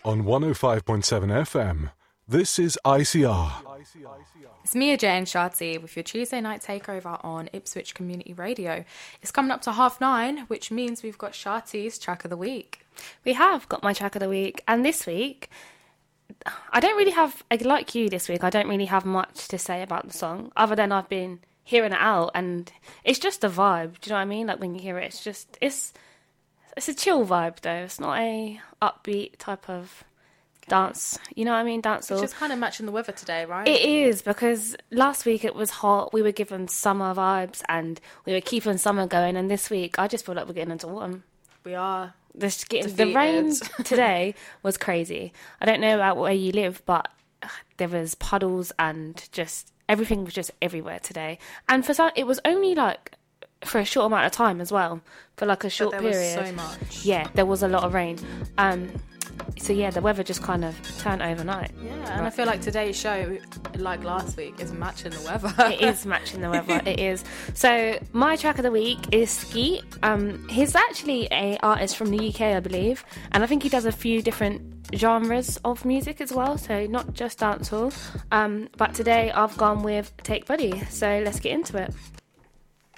On 105.7 FM, this is ICR. It's Mia J and Shati with your Tuesday night takeover on Ipswich Community Radio. It's coming up to 9:30, which means we've got Shati's track of the week. We have got my track of the week, and this week, I don't really have, like you this week, I don't really have much to say about the song, other than I've been hearing it out, and it's just a vibe, do you know what I mean? Like, when you hear it, it's a chill vibe, though. It's not a upbeat type of dance, you know what I mean? Dance. It's just kind of matching the weather today, right? It is, because last week it was hot, we were given summer vibes, and we were keeping summer going, and this week, I just feel like we're getting into autumn. We are. The rain today was crazy. I don't know about where you live, but there was puddles and just everything was just everywhere today. And for some, it was only like for a short amount of time as well, for like a short period. There was so much. Yeah, there was a lot of rain. So yeah, the weather just kind of turned overnight. Yeah, and I feel like today's show, like last week, is matching the weather. It is matching the weather. It is. So my track of the week is Skeet. He's actually an artist from the UK, I believe, and I think he does a few different genres of music as well, so not just dancehall. But today I've gone with Take Buddy. So let's get into it.